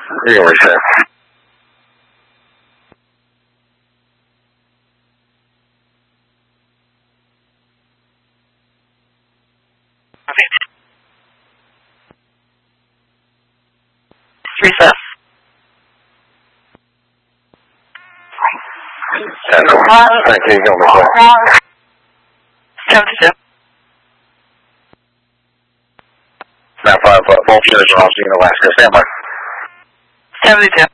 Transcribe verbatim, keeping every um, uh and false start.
You can reset. Reset. Thank you. You can reset. seventy-two. nine five, uh, Bullshit, Austin, Alaska. Stand by. seventy-two.